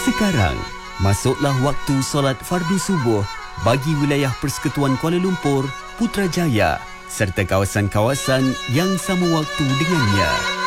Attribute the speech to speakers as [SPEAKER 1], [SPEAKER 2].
[SPEAKER 1] Sekarang, masuklah waktu solat fardu subuh bagi wilayah Persekutuan Kuala Lumpur, Putrajaya serta kawasan-kawasan yang sama waktu dengannya.